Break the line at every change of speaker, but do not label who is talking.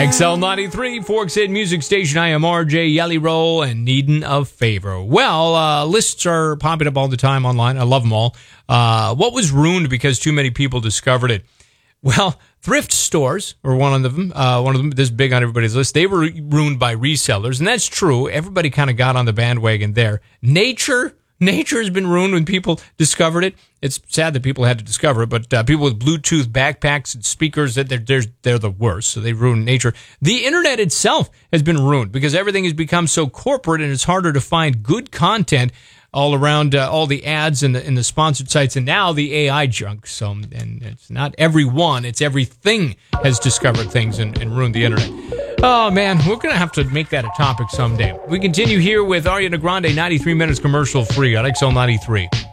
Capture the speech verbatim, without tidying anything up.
X L ninety-three, Forks Head Music Station. I am R J Yelly Roll and needing a favor. Well, uh, lists are popping up all the time online. I love them all. Uh, what was ruined because too many people discovered it? Well, thrift stores were one of them. Uh, one of them, this big on everybody's list. They were ruined by resellers, and that's true. Everybody kind of got on the bandwagon there. Nature, nature has been ruined when people discovered it. It's sad that people had to discover it, but uh, people with Bluetooth backpacks and speakers, they're, they're, they're the worst, so they ruined nature. The internet itself has been ruined because everything has become so corporate and it's harder to find good content all around uh, all the ads and the, and the sponsored sites, and now the A I junk. So, and it's not everyone, it's everything has discovered things and, and ruined the internet. Oh, man, we're going to have to make that a topic someday. We continue here with Ariana Grande, ninety-three minutes commercial free on X L ninety-three.